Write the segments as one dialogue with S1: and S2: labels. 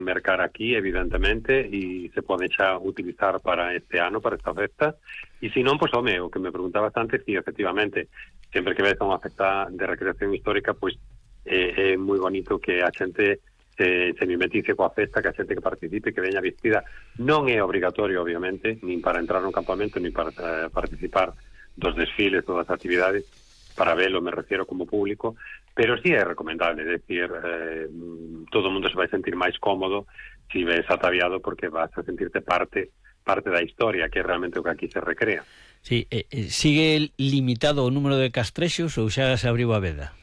S1: mercar aquí, evidentemente, e se pode xa utilizar para este ano, para esta festa. E se non, pois, home, o que me preguntabas antes, si efectivamente, sempre que ves unha festa de recreación histórica, pois é moi bonito que a xente se mimetice coa festa, que a xente que participe, que veña vestida. Non é obrigatorio, obviamente, nin para entrar no campamento, nin para participar dos desfiles, todas as actividades, para verlo, me refiero, como público, pero sí é recomendable, é dicir, todo o mundo se vai sentir máis cómodo si ves ataviado, porque vas a sentirte parte da historia, que é realmente o que aquí se recrea.
S2: Sí, sigue limitado o número de castrexos ou xa se abriu a veda?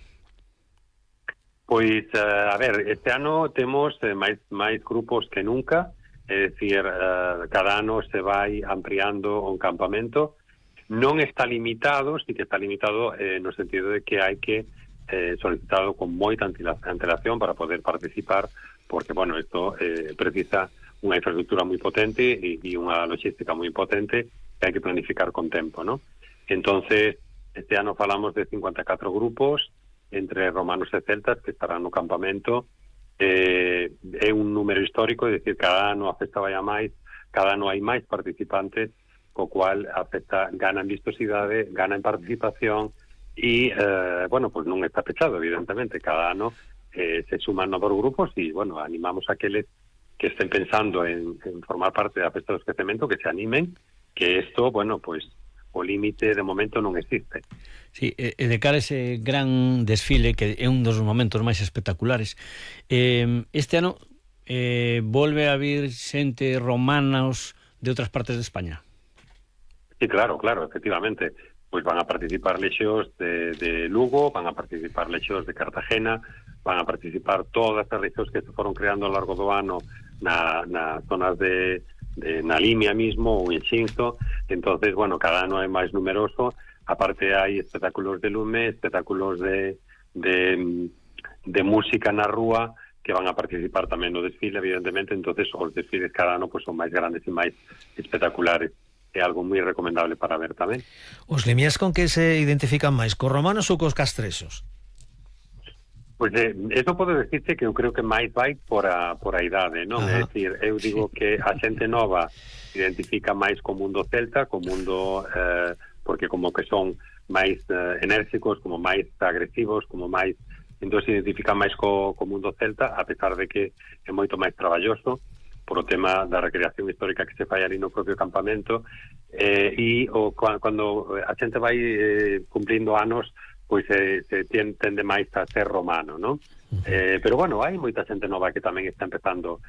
S1: Pois, a ver, este ano temos máis grupos que nunca, é dicir, cada ano se vai ampliando un campamento. Non está limitado, sí que está limitado no sentido de que hai que solicitado con moita antelación para poder participar, porque, bueno, isto precisa unha infraestructura moi potente e unha logística moi potente que hai que planificar con tempo, ¿no? Entonces, este ano falamos de 54 grupos entre romanos e celtas que estarán no campamento. É un número histórico, é dicir, cada ano a festa vai a máis, cada ano hai máis participantes, co cual a festa gana en vistosidade, gana en participación e, bueno, pues non está pechado, evidentemente. Cada ano se suman novos grupos e, bueno, animamos a aqueles que estén pensando en formar parte da festa do esquecemento que se animen, que isto, bueno, pues o límite de momento non existe.
S2: Sí, de cara a ese gran desfile que é un dos momentos máis espectaculares, este ano volve a vir xente romanos de outras partes de España?
S1: Sí, claro, efectivamente. Pois van a participar lexións de Lugo, van a participar lexións de Cartagena, van a participar todas as lexións que se foron creando ao largo do ano nas zonas na Limia mismo ou en Xinzo. Entonces, bueno, cada ano é máis numeroso. Aparte hai espectáculos de lume, espectáculos de música na rúa que van a participar tamén no desfile, evidentemente. Entonces, os desfiles cada ano pues, son máis grandes e máis espectaculares. É algo moi recomendable para ver tamén.
S3: Os limías con que se identifican máis, cos romanos ou cos castrexos?
S1: Pois eso pode decirse que eu creo que máis vai por a idade, non? É dicir, eu digo que a xente nova se identifica máis co mundo celta, co mundo porque como que son máis enérxicos, como máis agresivos, como máis, entón se identifica máis co mundo celta, a pesar de que é moito máis traballoso por o tema da recreación histórica que se fai ali no propio campamento, e cando a xente vai cumplindo anos, pois se tende máis a ser romano, non? Pero, bueno, hai moita xente nova que tamén está empezando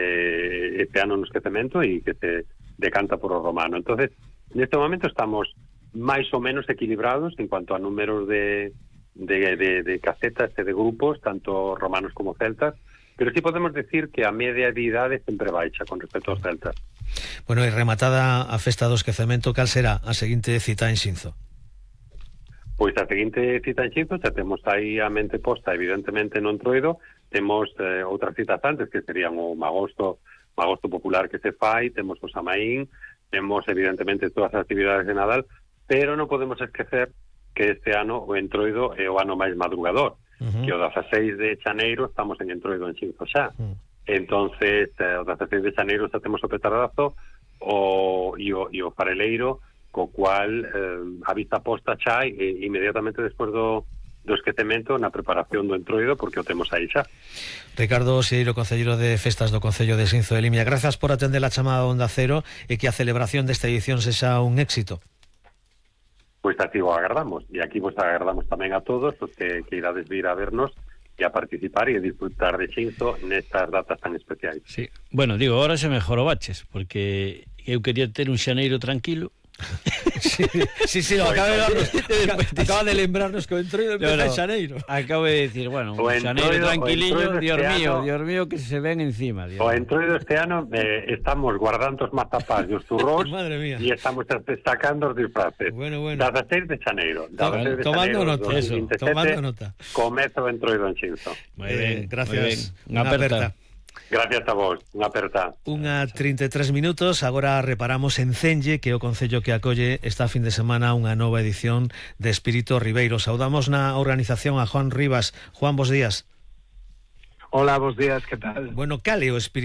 S1: este ano no esquecemento e que se decanta por o romano. Entonces, neste momento estamos máis ou menos equilibrados en cuanto a números de casetas e de grupos, tanto romanos como celtas, pero sí podemos decir que a media de idade sempre baixa con respecto aos celtas.
S3: Bueno, e rematada a festa do esquecemento, cal será a seguinte cita en Xinzo?
S1: Pois a seguinte cita en Xinzo xa temos aí a mente posta, evidentemente, no Entroido. Temos outras citas antes, que serían o magosto popular que se fai, temos o Samaín, temos, evidentemente, todas as actividades de Nadal, pero non podemos esquecer que este ano o Entroido é o ano máis madrugador, que o 16 de xaneiro estamos en Entroido en Xinzo xa. Entonces, o 16 de xaneiro xa temos o petardazo e o fareleiro, co cual a vista posta xa inmediatamente despois do esquecemento na preparación do Entroido, porque o temos aí xa.
S3: Ricardo Sieiro, concelleiro de Festas do Concello de Xinzo de Limia, grazas por atender a chamada Onda Cero e que a celebración desta edición sexa un éxito.
S1: Pois así o agardamos, e aquí vos agardamos tamén a todos os que irades vir a vernos e a participar e a disfrutar de Xinzo nestas datas tan especiais.
S2: Sí. Bueno, digo, ahora se mejorobaches, porque eu quería ter un xaneiro tranquilo.
S3: Sí, acaba de lembrarnos que o Entroido empeza en xaneiro.
S2: Acabo de decir, bueno, un xaneiro tranquiliño, Dios mío, que se ven encima.
S1: O Entroido este ano estamos guardando os mazapás e os turrós e estamos sacando os disfraces.
S3: Bueno.
S1: 16 de xaneiro.
S3: Tomando nota.
S1: Comezo o Entroido en Xinzo.
S3: Moi ben, gracias.
S2: Unha aperta.
S1: Gracias a vos, unha aperta.
S3: Unha 33 minutos, agora reparamos en Cenge, que é o concello que acolle esta fin de semana unha nova edición de Espírito Ribeiro. Saudamos na organización a Juan Rivas. Juan, bos días.
S4: Hola, bos días, que tal?
S3: Bueno, cal é o Espírito